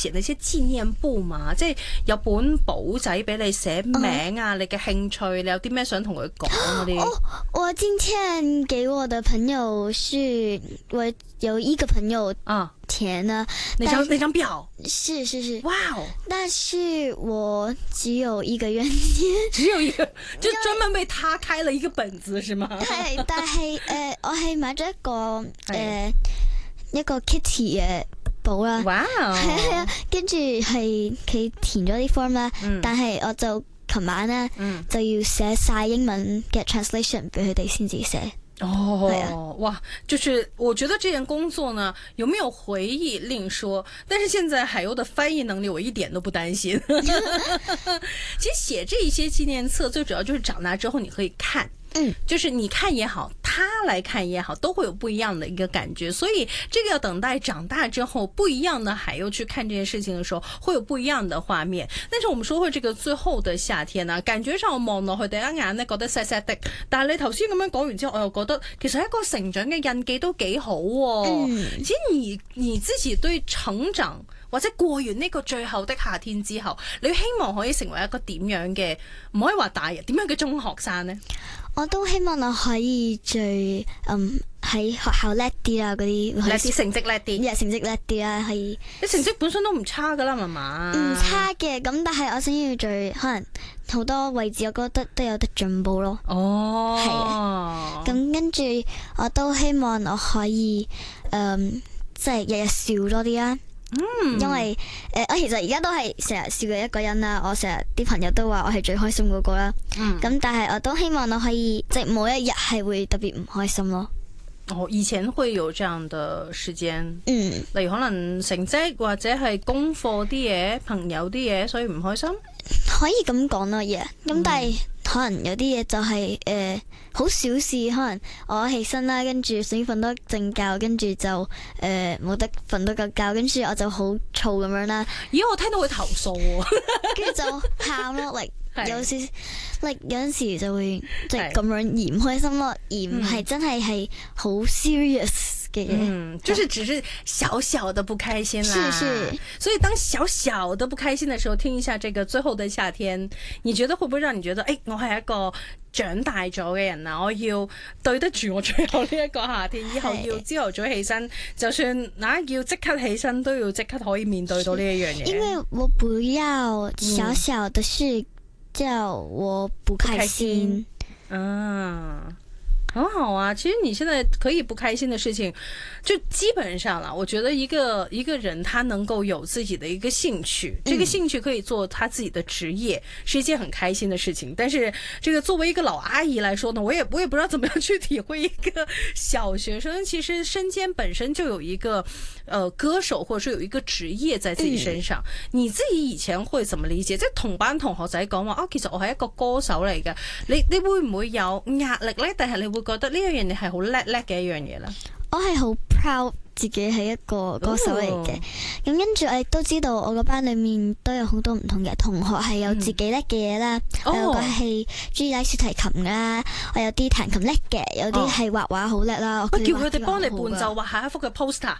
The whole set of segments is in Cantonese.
寫那些紀念簿嘛？即係有本簿仔俾你寫名啊，你嘅興趣，你有啲咩想同佢講嗰啲？ 我今天給我的朋友是我有一個朋友填的那張表是哇哦！ 但是我只有一個願意， 只有一個，就專門為他開了一個本子是嗎？ 係，但係我係買咗一個 Kitty 嘅簿啦， 哇！ 係啊，跟住係佢填咗啲 form 啦，但係我就琴晚咧就要寫晒英文嘅 translation 俾佢哋先至寫。 哇，就是我覺得這件工作呢，有沒有回憶另說，但是現在海鷗的翻譯能力我一點都不擔心。其實寫這一些紀念冊最主要就是長大之後你可以看，就是你看也好，他來看也好，都會有不一樣的一個感覺，所以這個要等待長大之後不一樣的海鷗去看這件事情的時候，會有不一樣的畫面。但是我們說回這個最後的夏天啊，感覺上我望落去第一眼呢覺得 sad 的，但係你頭先咁樣講完之後，我又覺得其實一個成長嘅印記都幾好喎。其實你自己對成長或者過完呢個最後的夏天之後，你希望可以成為一個點樣嘅，唔可以話大人，點樣嘅中學生呢？ 我都希望我可以最喺學校叻啲啦，嗰啲叻啲，成績叻啲， 成績叻啲啦，係。 你成績本身都唔差噶啦，媽媽。 唔差嘅，咁但係我想要最可能好多位置，我覺得都有得進步咯。 哦， 係啊。咁跟住我都希望我可以即係日日笑多啲啦。因為我其實而家都係成日笑嘅一個人啦，我成日啲朋友都話我係最開心嗰個啦。咁但係我都希望我可以即係冇一日係會特別唔開心咯。 以前會有這樣的時間，例如可能成績或者係功課啲嘢、朋友啲嘢，所以唔開心。 可以咁講咯，咁但係可能有啲嘢就係好小事，可能我起身啦，跟住想瞓多陣覺，跟住就冇得瞓多個覺，跟住我就好燥咁樣啦。 咦，我聽到會投訴喎， 跟住就喊咯，有陣時就會即係咁樣而唔開心咯，而唔係真係好 serious。 就是只是小小的不開心啦。 是。 所以當小小的不開心的時候，聽一下這個最後的夏天，你覺得會不會讓你覺得，我係一個長大咗嘅人啊，我要對得住我最後呢一個夏天，以後要朝頭早起身，就算要即刻起身，都要即刻可以面對到呢一樣嘢。 因為我不要小小的事叫我不開心。 很好啊，其實你現在可以不開心的事情，就基本上啦，我覺得一個人他能夠有自己的一個興趣，這個興趣可以做他自己的職業，是一件很開心的事情。但是這個作為一個老阿姨來說呢，我也不知道怎麼樣去體會一個小學生其實身兼本身就有一個歌手或者說有一個職業在自己身上。你自己以前會怎麼理解？即係同班同學仔講話其實我係一個歌手嚟嘅，你會唔會有壓力呢？但係你會覺得呢一樣嘢係好叻嘅一樣嘢咧？ 我係好 proud 自己係一個歌手嚟嘅，咁跟住我亦都知道我個班裏面都有好多唔同嘅同學係有自己叻嘅嘢啦。我有個係中意拉小提琴啦，我有啲彈琴叻嘅，有啲係畫畫好叻啦。 我叫佢哋幫你伴奏畫下一幅嘅 poster。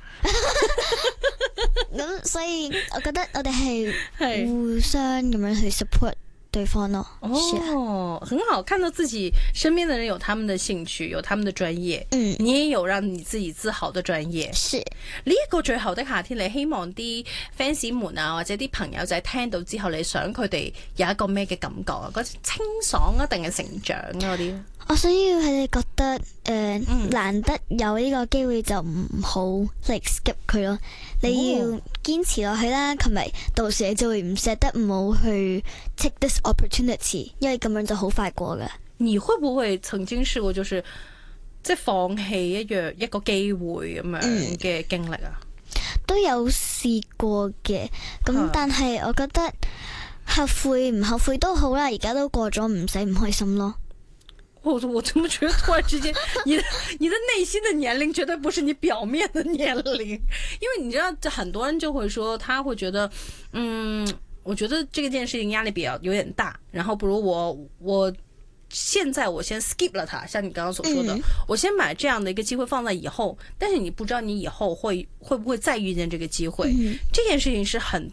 咁所以我覺得我哋係互相咁樣去 support對方咯。 很好，看到自己身邊的人有他們的興趣，有他們的專業，你也有讓你自己自豪的專業。是呢一個最後的夏天，你希望啲 fans 們啊，或者啲朋友仔聽到之後，你想佢哋有一個咩嘅感覺啊？嗰清爽啊，定係成長啊嗰啲？ 我想要佢哋覺得難得有呢個機會就唔好 skip 佢咯。你要堅持落去啦，同埋到時你就會唔捨得唔好去 take this opportunity， 因為咁樣就好快過㗎。 你會不會曾經試過就是即係放棄一個機會咁樣嘅經歷啊？ 都有試過嘅，咁但係我覺得後悔唔後悔都好啦，而家都過咗，唔使唔開心咯。 我怎麼覺得突然之間你的內心的年齡絕對不是你表面的年齡，因為你知道很多人就會說他會覺得我覺得這件事情壓力比較有點大，然後不如我現在我先 skip 了它，像你剛剛所說的，我先把這樣的一個機會放在以後，但是你不知道你以後會不會再遇見這個機會，這件事情是很